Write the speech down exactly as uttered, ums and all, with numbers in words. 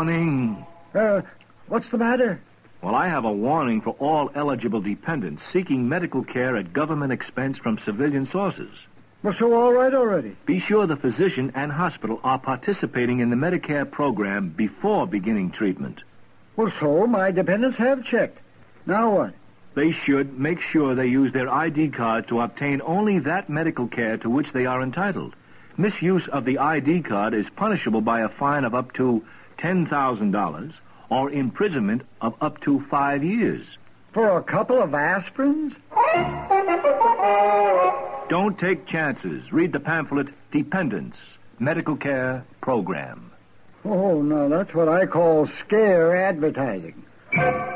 Warning. Uh, what's the matter? Well, I have a warning for all eligible dependents seeking medical care at government expense from civilian sources. Well, so all right already. Be sure the physician and hospital are participating in the Medicare program before beginning treatment. Well, so my dependents have checked. Now what? They should make sure they use their I D card to obtain only that medical care to which they are entitled. Misuse of the I D card is punishable by a fine of up to ten thousand dollars or imprisonment of up to five years. For a couple of aspirins? Don't take chances. Read the pamphlet, Dependents, Medical Care Program. Oh, no, that's what I call scare advertising.